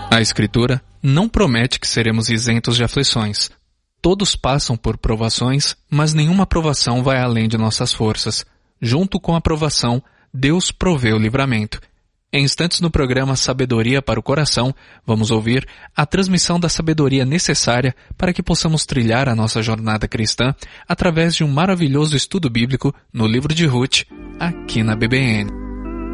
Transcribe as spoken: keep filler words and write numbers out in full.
A Escritura não promete que seremos isentos de aflições. Todos passam por provações, mas nenhuma provação vai além de nossas forças. Junto com a provação, Deus provê o livramento. Em instantes no programa Sabedoria para o Coração, vamos ouvir a transmissão da sabedoria necessária para que possamos trilhar a nossa jornada cristã através de um maravilhoso estudo bíblico no livro de Ruth, aqui na B B N.